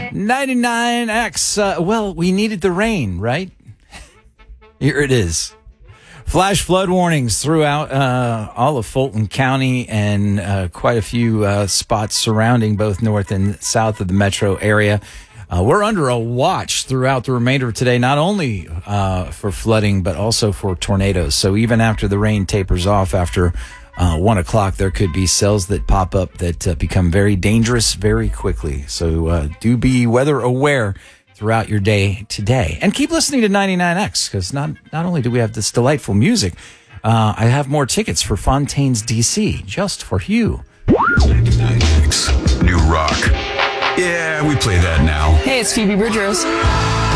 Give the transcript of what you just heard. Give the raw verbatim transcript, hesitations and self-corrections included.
ninety-nine X. Uh, well, we needed the rain, right? Here it is. Flash flood warnings throughout uh, all of Fulton County and uh, quite a few uh, spots surrounding both north and south of the metro area. Uh, we're under a watch throughout the remainder of today, not only uh, for flooding, but also for tornadoes. So even after the rain tapers off after uh, one o'clock, there could be cells that pop up that uh, become very dangerous very quickly. So uh, do be weather aware throughout your day today. And keep listening to ninety-nine X, because not, not only do we have this delightful music, uh, I have more tickets for Fontaine's D C just for you. ninety-nine X, New Rock. Yeah, we play that now. Hey, it's Phoebe Bridgers.